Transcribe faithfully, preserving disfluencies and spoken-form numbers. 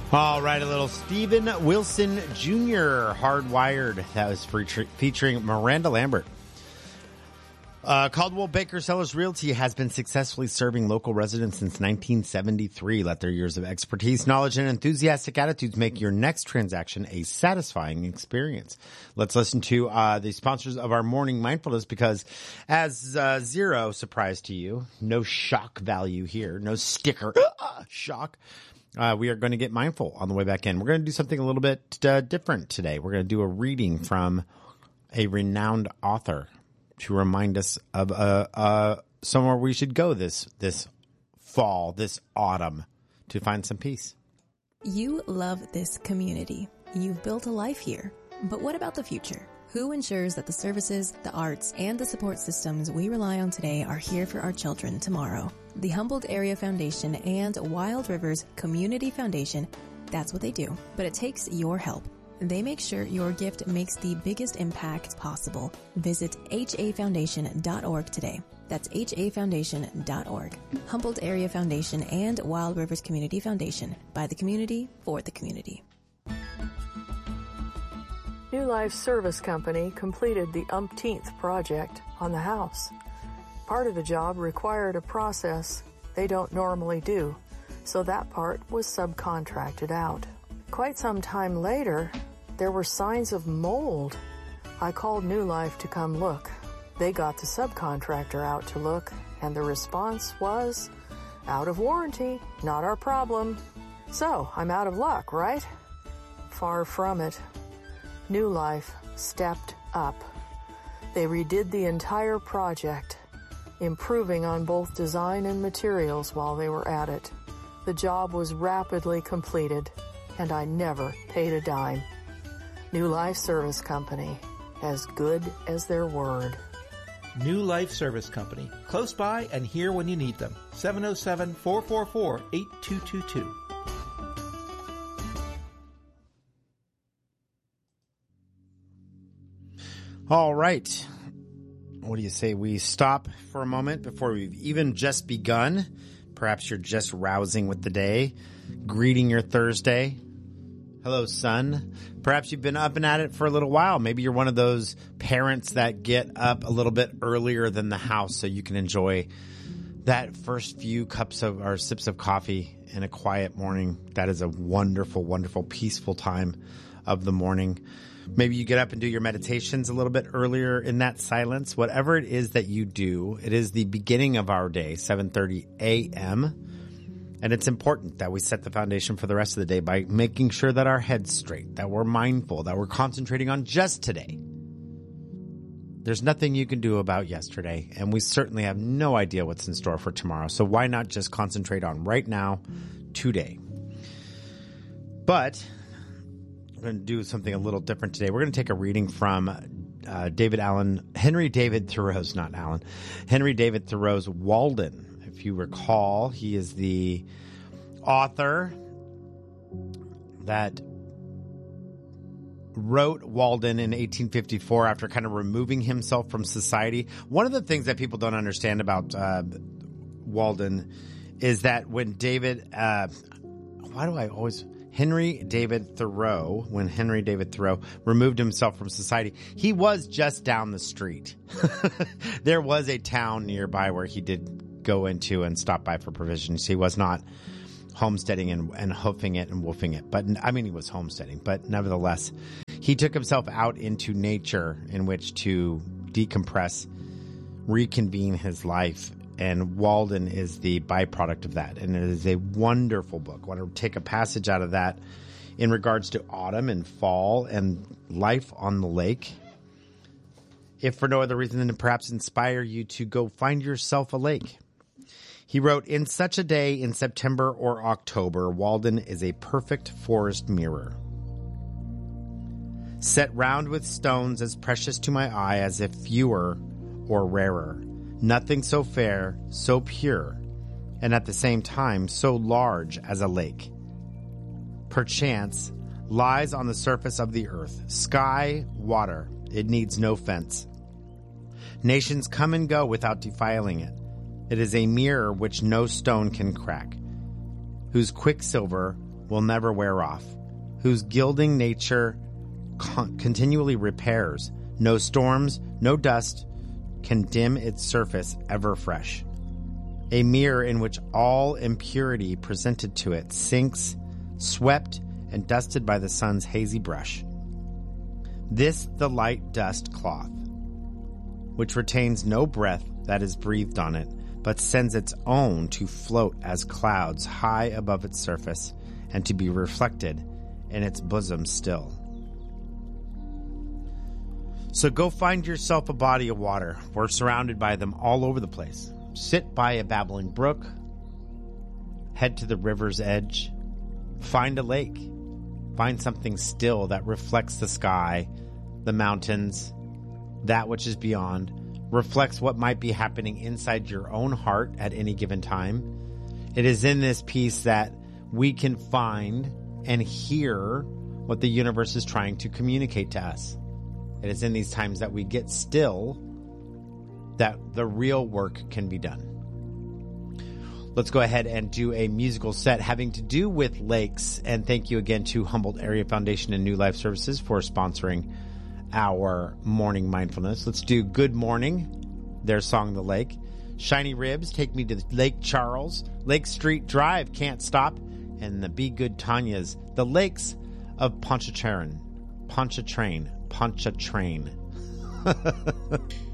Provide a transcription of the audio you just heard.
All right, a little Steven Wilson Junior Hardwired. That was feature- featuring Miranda Lambert. Uh, Caldwell Baker Sellers Realty has been successfully serving local residents since nineteen seventy-three. Let their years of expertise, knowledge, and enthusiastic attitudes make your next transaction a satisfying experience. Let's listen to uh, the sponsors of our morning mindfulness, because as uh, zero surprise to you, no shock value here, no sticker shock. Uh, we are going to get mindful on the way back in. We're going to do something a little bit uh, different today. We're going to do a reading from a renowned author to remind us of uh, uh, somewhere we should go this this fall, this autumn, to find some peace. You love this community. You've built a life here. But what about the future? Who ensures that the services, the arts, and the support systems we rely on today are here for our children tomorrow? The Humboldt Area Foundation and Wild Rivers Community Foundation, that's what they do. But it takes your help. They make sure your gift makes the biggest impact possible. Visit H A foundation dot org today. That's H A foundation dot org. Humboldt Area Foundation and Wild Rivers Community Foundation. By the community, for the community. New Life Service Company completed the umpteenth project on the house. Part of the job required a process they don't normally do, so that part was subcontracted out. Quite some time later, there were signs of mold. I called New Life to come look. They got the subcontractor out to look, and the response was, out of warranty, not our problem. So, I'm out of luck, right? Far from it. New Life stepped up. They redid the entire project, improving on both design and materials while they were at it. The job was rapidly completed, and I never paid a dime. New Life Service Company, as good as their word. New Life Service Company, close by and here when you need them. seven oh seven, four four four, eight two two two. All right. What do you say we stop for a moment before we've even just begun? Perhaps you're just rousing with the day, greeting your Thursday. Hello, son. Perhaps you've been up and at it for a little while. Maybe you're one of those parents that get up a little bit earlier than the house so you can enjoy that first few cups of or sips of coffee in a quiet morning. That is a wonderful, wonderful, peaceful time of the morning. Maybe you get up and do your meditations a little bit earlier in that silence. Whatever it is that you do, it is the beginning of our day, seven thirty a.m., and it's important that we set the foundation for the rest of the day by making sure that our head's straight, that we're mindful, that we're concentrating on just today. There's nothing you can do about yesterday, and we certainly have no idea what's in store for tomorrow. So why not just concentrate on right now, today? But we're going to do something a little different today. We're going to take a reading from uh, David Allen, Henry David Thoreau's, not Allen, Henry David Thoreau's Walden. If you recall, he is the author that wrote Walden in eighteen fifty-four after kind of removing himself from society. One of the things that people don't understand about uh, Walden is that when David, uh, why do I always... Henry David Thoreau, when Henry David Thoreau removed himself from society, he was just down the street. There was a town nearby where he did go into and stop by for provisions. He was not homesteading and, and hoofing it and woofing it. But I mean, he was homesteading. But nevertheless, he took himself out into nature in which to decompress, reconvene his life. And Walden is the byproduct of that. And it is a wonderful book. I want to take a passage out of that in regards to autumn and fall and life on the lake. If for no other reason than to perhaps inspire you to go find yourself a lake. He wrote, "In such a day in September or October, Walden is a perfect forest mirror, set round with stones as precious to my eye as if fewer or rarer. Nothing so fair, so pure, and at the same time so large as a lake. Perchance lies on the surface of the earth, sky, water, it needs no fence. Nations come and go without defiling it. It is a mirror which no stone can crack, whose quicksilver will never wear off, whose gilding nature con- continually repairs. No storms, no dust can dim its surface ever fresh. A mirror in which all impurity presented to it sinks, swept and dusted by the sun's hazy brush. This the light dust cloth, which retains no breath that is breathed on it, but sends its own to float as clouds high above its surface, and to be reflected in its bosom still. So go find yourself a body of water. We're surrounded by them all over the place. Sit by a babbling brook. Head to the river's edge. Find a lake. Find something still that reflects the sky, the mountains, that which is beyond, reflects what might be happening inside your own heart at any given time. It is in this peace that we can find and hear what the universe is trying to communicate to us. It is in these times that we get still that the real work can be done. Let's go ahead and do a musical set having to do with lakes. And thank you again to Humboldt Area Foundation and New Life Services for sponsoring our morning mindfulness. Let's do Good Morning, their song, The Lake. Shiny Ribs, Take Me to Lake Charles. Lake Street Drive, Can't Stop. And the Be Good Tanya's, The Lakes of Pontchartrain. Pontchartrain. Pontchartrain.